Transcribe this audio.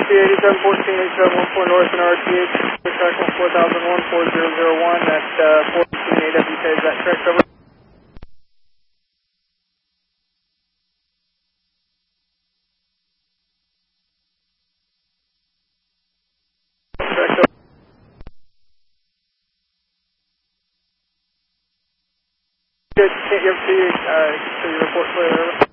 8714, North and RTH, track 4001, 4001, that's 14 AWK, is that correct, over? Correct, over. Good, can't give to you, so your report clear, over.